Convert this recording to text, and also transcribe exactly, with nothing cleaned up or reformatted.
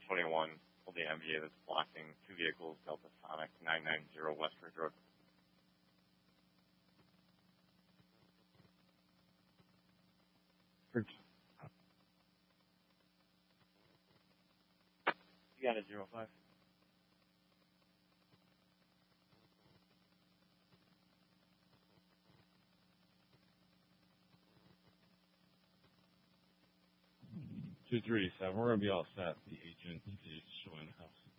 twenty-one, hold the M V A that's blocking two vehicles, Delta Sonic nine ninety West Ridge Road. You got a zero five. two three seven, we're going to be all set. The agent is showing the house.